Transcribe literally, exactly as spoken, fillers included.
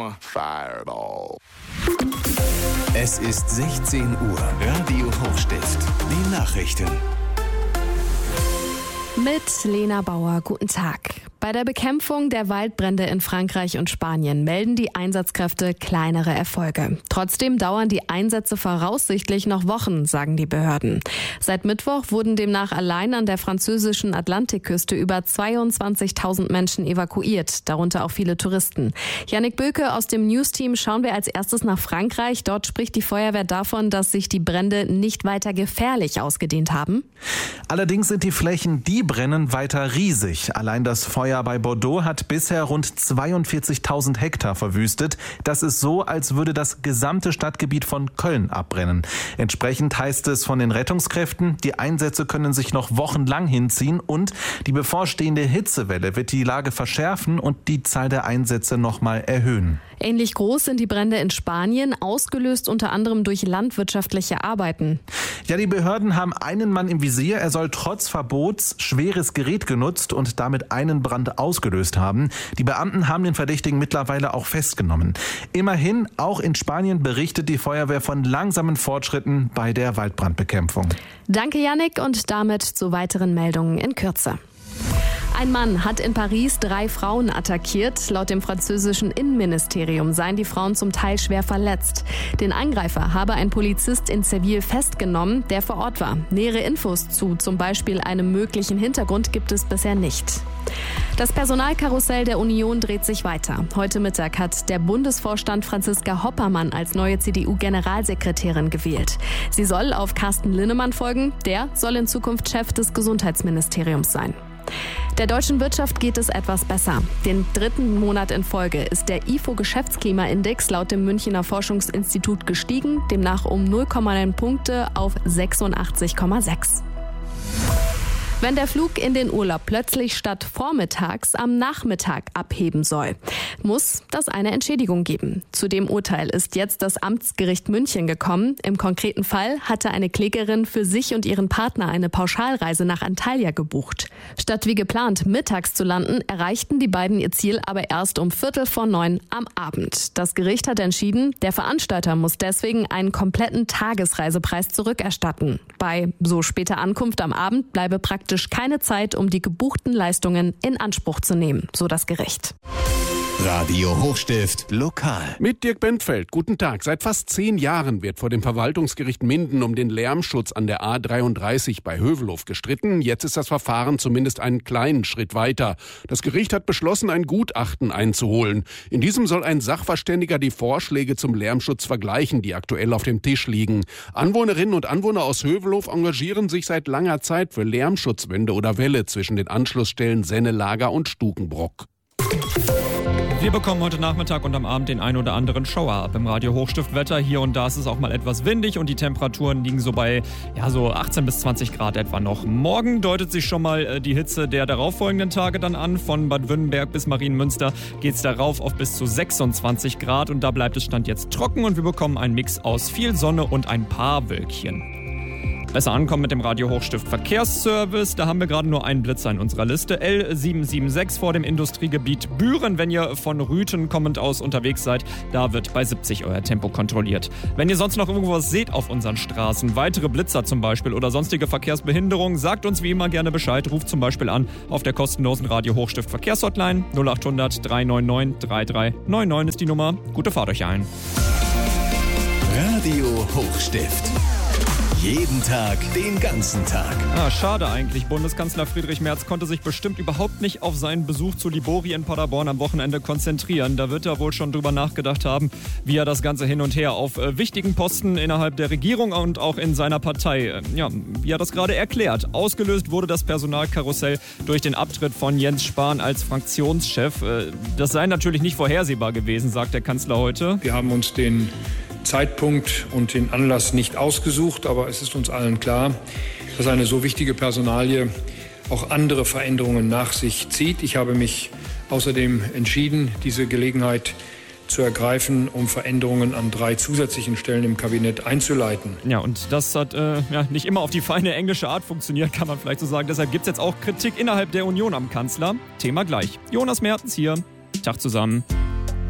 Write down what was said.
Obama, Fireball. Es ist sechzehn Uhr. Radio Hochstift. Die Nachrichten. Mit Lena Bauer, guten Tag. Bei der Bekämpfung der Waldbrände in Frankreich und Spanien melden die Einsatzkräfte kleinere Erfolge. Trotzdem dauern die Einsätze voraussichtlich noch Wochen, sagen die Behörden. Seit Mittwoch wurden demnach allein an der französischen Atlantikküste über zweiundzwanzigtausend Menschen evakuiert, darunter auch viele Touristen. Yannick Böke aus dem News-Team schauen wir als erstes nach Frankreich. Dort spricht die Feuerwehr davon, dass sich die Brände nicht weiter gefährlich ausgedehnt haben. Allerdings sind die Flächen, die brennen, weiter riesig. Allein das Feuer bei Bordeaux hat bisher rund zweiundvierzigtausend Hektar verwüstet. Das ist so, als würde das gesamte Stadtgebiet von Köln abbrennen. Entsprechend heißt es von den Rettungskräften, die Einsätze können sich noch wochenlang hinziehen und die bevorstehende Hitzewelle wird die Lage verschärfen und die Zahl der Einsätze nochmal erhöhen. Ähnlich groß sind die Brände in Spanien, ausgelöst unter anderem durch landwirtschaftliche Arbeiten. Ja, die Behörden haben einen Mann im Visier. Er soll trotz Verbots schweres Gerät genutzt und damit einen Brand ausgelöst haben. Die Beamten haben den Verdächtigen mittlerweile auch festgenommen. Immerhin, auch in Spanien berichtet die Feuerwehr von langsamen Fortschritten bei der Waldbrandbekämpfung. Danke, Yannick, und damit zu weiteren Meldungen in Kürze. Ein Mann hat in Paris drei Frauen attackiert. Laut dem französischen Innenministerium seien die Frauen zum Teil schwer verletzt. Den Angreifer habe ein Polizist in Seville festgenommen, der vor Ort war. Nähere Infos zu zum Beispiel einem möglichen Hintergrund gibt es bisher nicht. Das Personalkarussell der Union dreht sich weiter. Heute Mittag hat der Bundesvorstand Franziska Hoppermann als neue C D U-Generalsekretärin gewählt. Sie soll auf Carsten Linnemann folgen. Der soll in Zukunft Chef des Gesundheitsministeriums sein. Der deutschen Wirtschaft geht es etwas besser. Den dritten Monat in Folge ist der I F O-Geschäftsklimaindex laut dem Münchner Forschungsinstitut gestiegen, demnach um null Komma neun Punkte auf sechsundachtzig Komma sechs. Wenn der Flug in den Urlaub plötzlich statt vormittags am Nachmittag abheben soll, muss das eine Entschädigung geben. Zu dem Urteil ist jetzt das Amtsgericht München gekommen. Im konkreten Fall hatte eine Klägerin für sich und ihren Partner eine Pauschalreise nach Antalya gebucht. Statt wie geplant mittags zu landen, erreichten die beiden ihr Ziel aber erst um Viertel vor neun am Abend. Das Gericht hat entschieden, der Veranstalter muss deswegen einen kompletten Tagesreisepreis zurückerstatten. Bei so später Ankunft am Abend bleibe praktisch keine Zeit, um die gebuchten Leistungen in Anspruch zu nehmen, so das Gericht. Radio Hochstift lokal. Mit Dirk Bentfeld. Guten Tag. Seit fast zehn Jahren wird vor dem Verwaltungsgericht Minden um den Lärmschutz an der A dreiunddreißig bei Hövelhof gestritten. Jetzt ist das Verfahren zumindest einen kleinen Schritt weiter. Das Gericht hat beschlossen, ein Gutachten einzuholen. In diesem soll ein Sachverständiger die Vorschläge zum Lärmschutz vergleichen, die aktuell auf dem Tisch liegen. Anwohnerinnen und Anwohner aus Hövelhof engagieren sich seit langer Zeit für Lärmschutzwände oder Wälle zwischen den Anschlussstellen Sennelager und Stukenbrock. Wir bekommen heute Nachmittag und am Abend den ein oder anderen Schauer ab im Radio Hochstiftwetter. Hier und da ist es auch mal etwas windig und die Temperaturen liegen so bei ja, so achtzehn bis zwanzig Grad etwa noch. Morgen deutet sich schon mal die Hitze der darauffolgenden Tage dann an. Von Bad Wünnenberg bis Marienmünster geht es darauf auf bis zu sechsundzwanzig Grad und da bleibt es Stand jetzt trocken und wir bekommen einen Mix aus viel Sonne und ein paar Wölkchen. Besser ankommen mit dem Radio Hochstift Verkehrsservice. Da haben wir gerade nur einen Blitzer in unserer Liste. L sieben sieben sechs vor dem Industriegebiet Büren. Wenn ihr von Rüthen kommend aus unterwegs seid, da wird bei siebzig euer Tempo kontrolliert. Wenn ihr sonst noch irgendwo was seht auf unseren Straßen, weitere Blitzer zum Beispiel oder sonstige Verkehrsbehinderungen, sagt uns wie immer gerne Bescheid. Ruft zum Beispiel an auf der kostenlosen Radio Hochstift Verkehrshotline. null acht hundert drei neun neun drei drei neun neun ist die Nummer. Gute Fahrt euch allen. Radio Hochstift. Jeden Tag, den ganzen Tag. Ah, schade eigentlich. Bundeskanzler Friedrich Merz konnte sich bestimmt überhaupt nicht auf seinen Besuch zu Libori in Paderborn am Wochenende konzentrieren. Da wird er wohl schon drüber nachgedacht haben, wie er das Ganze hin und her auf äh, wichtigen Posten innerhalb der Regierung und auch in seiner Partei, äh, ja, wie er das gerade erklärt. Ausgelöst wurde das Personalkarussell durch den Abtritt von Jens Spahn als Fraktionschef. Äh, das sei natürlich nicht vorhersehbar gewesen, sagt der Kanzler heute. Wir haben uns den Zeitpunkt und den Anlass nicht ausgesucht, aber es ist uns allen klar, dass eine so wichtige Personalie auch andere Veränderungen nach sich zieht. Ich habe mich außerdem entschieden, diese Gelegenheit zu ergreifen, um Veränderungen an drei zusätzlichen Stellen im Kabinett einzuleiten. Ja, und das hat äh, ja, nicht immer auf die feine englische Art funktioniert, kann man vielleicht so sagen. Deshalb gibt es jetzt auch Kritik innerhalb der Union am Kanzler. Thema gleich. Jonas Mertens hier. Tag zusammen.